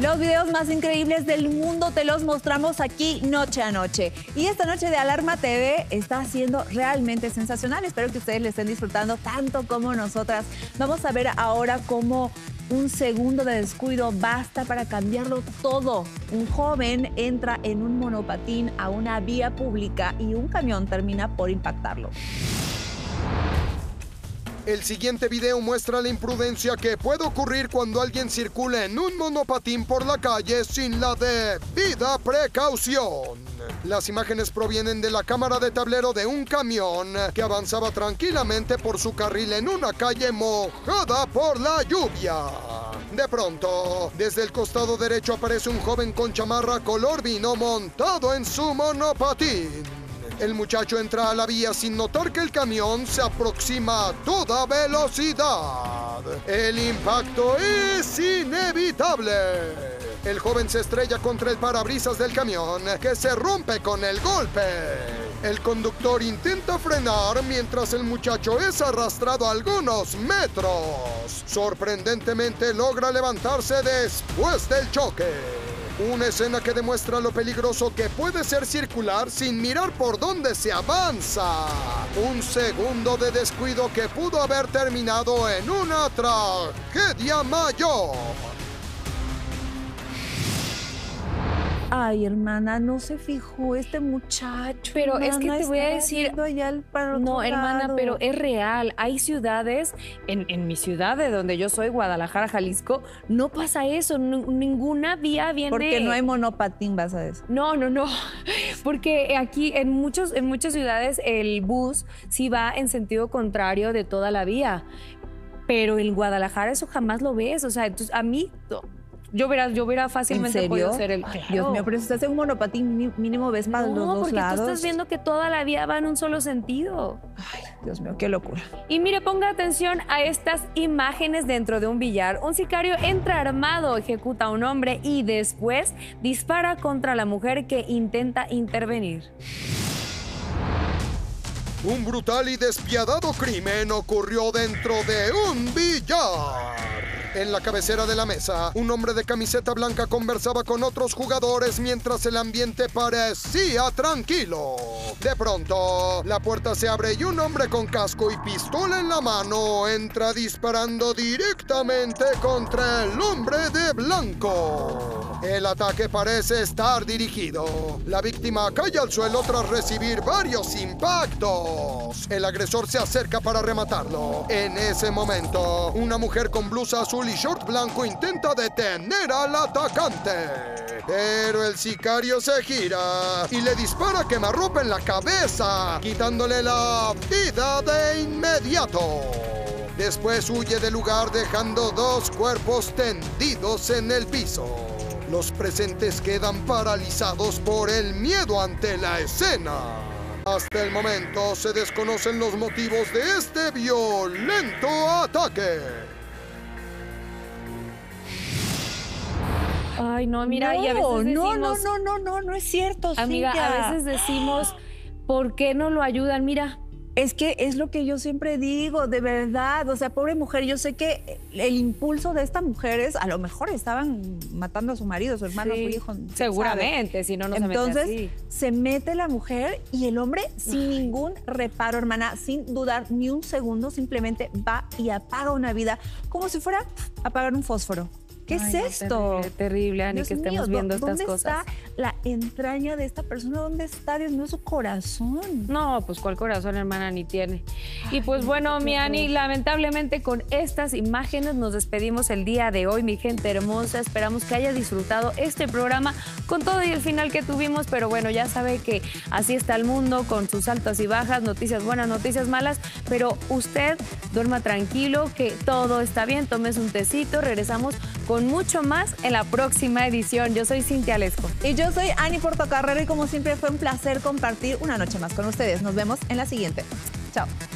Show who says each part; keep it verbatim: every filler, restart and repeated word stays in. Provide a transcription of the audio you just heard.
Speaker 1: Los videos más increíbles del mundo te los mostramos aquí noche a noche. Y esta noche de Alarma T V está siendo realmente sensacional. Espero que ustedes le estén disfrutando tanto como nosotras. Vamos a ver ahora cómo un segundo de descuido basta para cambiarlo todo. Un joven entra en un monopatín a una vía pública y un camión termina por impactarlo.
Speaker 2: El siguiente video muestra la imprudencia que puede ocurrir cuando alguien circula en un monopatín por la calle sin la debida precaución. Las imágenes provienen de la cámara de tablero de un camión que avanzaba tranquilamente por su carril en una calle mojada por la lluvia. De pronto, desde el costado derecho aparece un joven con chamarra color vino montado en su monopatín. El muchacho entra a la vía sin notar que el camión se aproxima a toda velocidad. El impacto es inevitable. El joven se estrella contra el parabrisas del camión, que se rompe con el golpe. El conductor intenta frenar mientras el muchacho es arrastrado algunos metros. Sorprendentemente logra levantarse después del choque. Una escena que demuestra lo peligroso que puede ser circular sin mirar por dónde se avanza. Un segundo de descuido que pudo haber terminado en una tragedia mayor.
Speaker 1: Ay, hermana, no se fijó este muchacho.
Speaker 3: Pero es que
Speaker 1: hermana,
Speaker 3: te voy a
Speaker 1: está
Speaker 3: decir,
Speaker 1: yendo allá al- para otro
Speaker 3: no, hermana,
Speaker 1: lado.
Speaker 3: pero es real. Hay ciudades, en, en mi ciudad de donde yo soy, Guadalajara, Jalisco, no pasa eso. N- ninguna vía viene.
Speaker 1: Porque no hay monopatín, vas a decir.
Speaker 3: No, no, no. Porque aquí en, muchos, en muchas ciudades el bus sí va en sentido contrario de toda la vía. Pero en Guadalajara eso jamás lo ves. O sea, entonces a mí, yo hubiera, yo hubiera fácilmente
Speaker 1: ¿En serio?
Speaker 3: podido ser el.
Speaker 1: Dios mío, pero si estás en un monopatín, mi- mínimo ves para
Speaker 3: No,
Speaker 1: los dos
Speaker 3: porque
Speaker 1: lados.
Speaker 3: tú estás viendo que toda la vía va en un solo sentido.
Speaker 1: Ay, Dios mío, qué locura.
Speaker 3: Y mire, ponga atención a estas imágenes dentro de un billar. Un sicario entra armado, ejecuta a un hombre y después dispara contra la mujer que intenta intervenir.
Speaker 2: Un brutal y despiadado crimen ocurrió dentro de un billar. En la cabecera de la mesa, un hombre de camiseta blanca conversaba con otros jugadores mientras el ambiente parecía tranquilo. De pronto, la puerta se abre y un hombre con casco y pistola en la mano entra disparando directamente contra el hombre de blanco. El ataque parece estar dirigido. La víctima cae al suelo tras recibir varios impactos. El agresor se acerca para rematarlo. En ese momento, una mujer con blusa azul y short blanco intenta detener al atacante. Pero el sicario se gira y le dispara quemarropa en la cabeza, quitándole la vida de inmediato. Después huye del lugar dejando dos cuerpos tendidos en el piso. Los presentes quedan paralizados por el miedo ante la escena. Hasta el momento se desconocen los motivos de este violento ataque.
Speaker 3: Ay, no, mira,
Speaker 1: no,
Speaker 3: y a veces decimos,
Speaker 1: no, no, no, no, no, no es cierto,
Speaker 3: amiga,
Speaker 1: Cintia.
Speaker 3: a veces decimos, ¿por qué no lo ayudan? Mira,
Speaker 1: Es que es lo que yo siempre digo, de verdad. O sea, pobre mujer, yo sé que el impulso de estas mujeres, a lo mejor estaban matando a su marido, su hermano,
Speaker 3: sí,
Speaker 1: su hijo. ¿quién
Speaker 3: seguramente,
Speaker 1: sabe?
Speaker 3: si no, no
Speaker 1: Entonces,
Speaker 3: se mete así.
Speaker 1: se mete la mujer y el hombre, sin ningún reparo, hermana, sin dudar ni un segundo, simplemente va y apaga una vida, como si fuera apagar un fósforo. ¿Qué
Speaker 3: Ay, no,
Speaker 1: es esto?
Speaker 3: Terrible, terrible, Ani,
Speaker 1: Dios
Speaker 3: que estemos
Speaker 1: mío,
Speaker 3: viendo
Speaker 1: ¿dó-
Speaker 3: estas
Speaker 1: ¿dónde
Speaker 3: cosas.
Speaker 1: está la entraña de esta persona? ¿Dónde está, Dios mío, su corazón?
Speaker 3: No, pues cuál corazón, hermana, ni tiene. Y pues bueno, mi Ani, lamentablemente con estas imágenes nos despedimos el día de hoy, mi gente hermosa. Esperamos que haya disfrutado este programa con todo y el final que tuvimos, pero bueno, ya sabe que así está el mundo, con sus altas y bajas, noticias buenas, noticias malas, pero usted duerma tranquilo, que todo está bien, tomes un tecito, regresamos con mucho más en la próxima edición. Yo soy Cintia Lesco.
Speaker 1: Y yo soy Ani Portocarrero y como siempre fue un placer compartir una noche más con ustedes. Nos vemos en la siguiente. Chao.